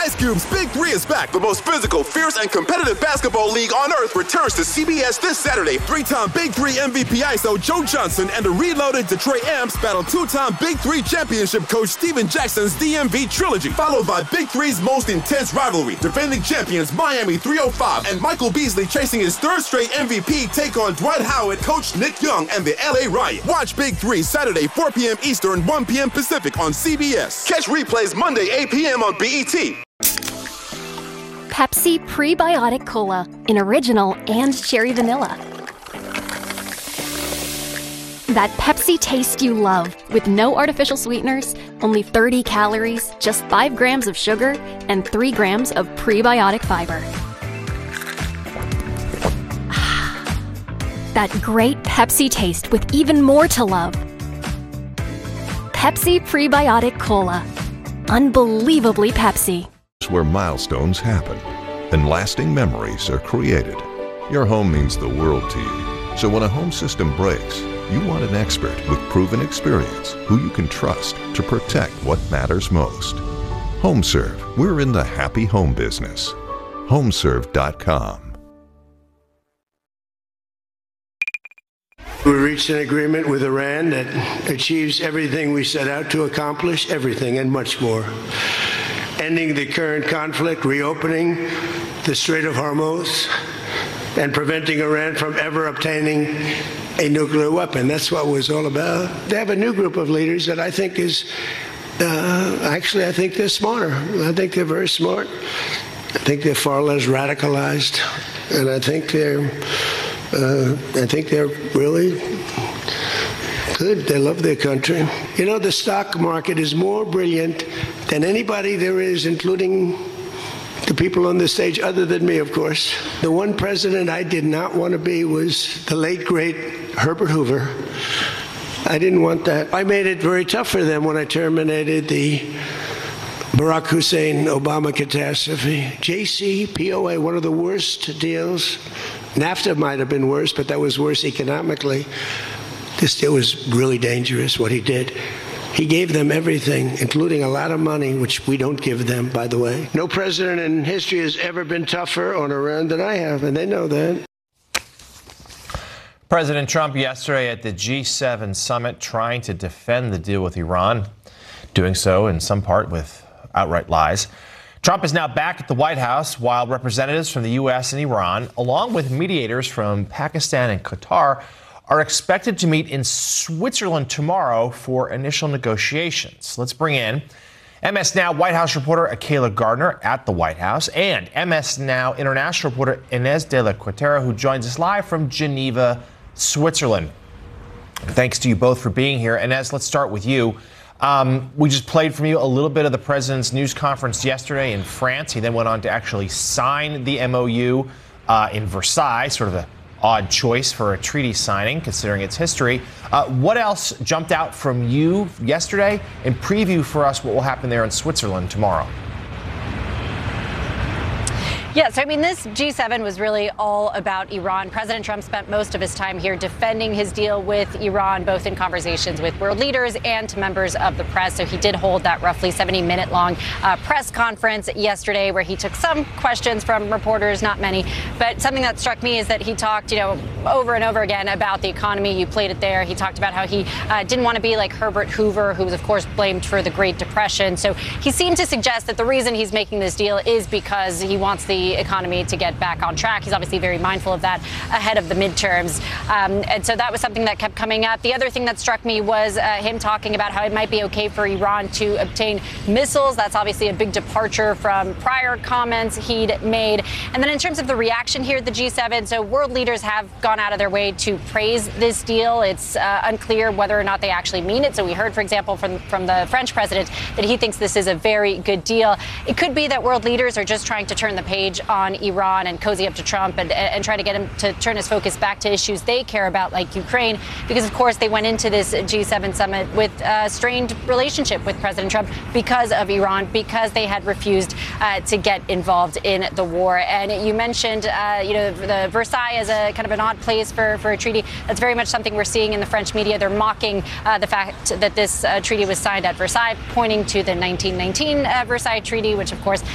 Ice Cube's Big Three is back. The most physical, fierce, and competitive basketball league on earth returns to CBS this Saturday. Three-time Big Three MVP ISO Joe Johnson and the reloaded Detroit Amps battle two-time Big Three championship coach Steven Jackson's DMV trilogy, followed by Big Three's most intense rivalry. Defending champions Miami 305 and Michael Beasley chasing his third straight MVP take on Dwight Howard, coach Nick Young, and the LA Riot. Watch Big Three Saturday, 4 p.m. Eastern, 1 p.m. Pacific on CBS. Catch replays Monday, 8 p.m. on BET. Pepsi Prebiotic Cola in original and cherry vanilla. That Pepsi taste you love with no artificial sweeteners, only 30 calories, just 5 grams of sugar, and 3 grams of prebiotic fiber. That great Pepsi taste with even more to love. Pepsi Prebiotic Cola. Unbelievably Pepsi. Where milestones happen and lasting memories are created. Your home means the world to you. So when a home system breaks, you want an expert with proven experience who you can trust to protect what matters most. HomeServe, we're in the happy home business. Homeserve.com. We reached an agreement with Iran that achieves everything we set out to accomplish, everything and much more. Ending the current conflict, reopening the Strait of Hormuz, and preventing Iran from ever obtaining a nuclear weapon. That's what it was all about. They have a new group of leaders that I think is, I think they're smarter. I think they're very smart. I think they're far less radicalized, and I think they're really good. They love their country. You know, the stock market is more brilliant than anybody there is, including the people on the stage, other than me, of course. The one president I did not want to be was the late, great Herbert Hoover. I didn't want that. I made it very tough for them when I terminated the Barack Hussein Obama catastrophe. JCPOA, one of the worst deals. NAFTA might have been worse, but that was worse economically. This deal was really dangerous, what he did. He gave them everything, including a lot of money, which we don't give them, by the way. No president in history has ever been tougher on Iran than I have, and they know that. President Trump yesterday at the G7 summit trying to defend the deal with Iran, doing so in some part with outright lies. Trump is now back at the White House while representatives from the U.S. and Iran, along with mediators from Pakistan and Qatar, are expected to meet in Switzerland tomorrow for initial negotiations. Let's bring in MS Now White House reporter Akayla Gardner at the White House and MS Now international reporter Inez de la Cuetara, who joins us live from Geneva, Switzerland. Thanks to you both for being here. Inez, let's start with you. We just played from you a little bit of the president's news conference yesterday in France. He then went on to actually sign the MOU in Versailles, sort of an odd choice for a treaty signing, considering its history. What else jumped out from you yesterday, and preview for us what will happen there in Switzerland tomorrow? Yeah, so I mean, this G7 was really all about Iran. President Trump spent most of his time here defending his deal with Iran, both in conversations with world leaders and to members of the press. So he did hold that roughly 70-minute long press conference yesterday where he took some questions from reporters, not many. But something that struck me is that he talked, over and over again about the economy. You played it there. He talked about how he didn't want to be like Herbert Hoover, who was, of course, blamed for the Great Depression. So he seemed to suggest that the reason he's making this deal is because he wants the economy to get back on track. He's obviously very mindful of that ahead of the midterms. And so that was something that kept coming up. The other thing that struck me was him talking about how it might be okay for Iran to obtain missiles. That's obviously a big departure from prior comments he'd made. And then in terms of the reaction here at the G7, so world leaders have gone out of their way to praise this deal. It's unclear whether or not they actually mean it. So we heard, for example, from the French president that he thinks this is a very good deal. It could be that world leaders are just trying to turn the page on Iran and cozy up to Trump and try to get him to turn his focus back to issues they care about, like Ukraine, because, of course, they went into this G7 summit with a strained relationship with President Trump because of Iran, because they had refused to get involved in the war. And you mentioned, the Versailles as a kind of an odd place for a treaty. That's very much something we're seeing in the French media. They're mocking the fact that this treaty was signed at Versailles, pointing to the 1919 Versailles Treaty, which, of course,